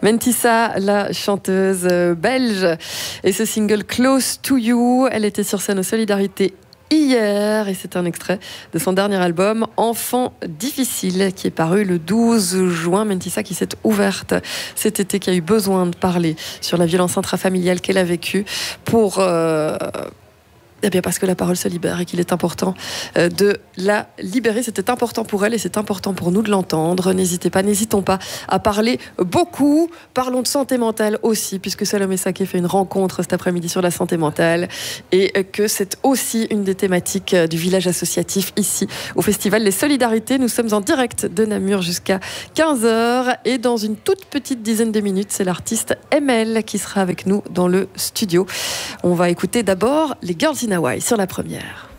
Mentissa, la chanteuse belge, et ce single Close to You, elle était sur scène aux Solidarités hier et c'est un extrait de son dernier album Enfant difficile qui est paru le 12 juin. Mentissa qui s'est ouverte cet été, qui a eu besoin de parler sur la violence intrafamiliale qu'elle a vécue pour... Eh bien parce que la parole se libère et qu'il est important de la libérer. C'était important pour elle et c'est important pour nous de l'entendre. N'hésitons pas à parler beaucoup. Parlons de santé mentale aussi, puisque Salomé Saké fait une rencontre cet après-midi sur la santé mentale et que c'est aussi une des thématiques du village associatif ici au Festival Les Solidarités. Nous sommes en direct de Namur jusqu'à 15h et dans une toute petite dizaine de minutes, c'est l'artiste ML qui sera avec nous dans le studio. On va écouter d'abord les Girls in Hawaii sur la première.